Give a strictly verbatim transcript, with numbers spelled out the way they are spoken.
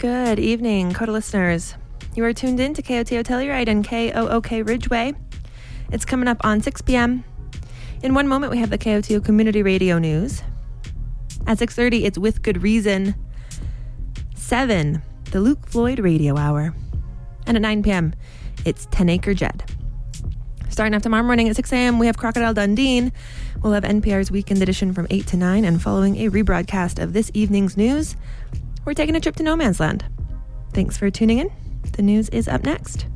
Good evening, Coda listeners. You are tuned in to K O T O Telluride and K O O K Ridgeway. It's coming up on six p.m. In one moment, we have the K O T O Community Radio News. At six thirty, it's With Good Reason. seven, the Luke Floyd Radio Hour. And at nine p.m., it's ten Acre Jed. Starting off tomorrow morning at six a.m., we have Crocodile Dundee. We'll have N P R's Weekend Edition from eight to nine, and following a rebroadcast of this evening's news, we're taking a trip to no man's land. Thanks for tuning in. The news is up next.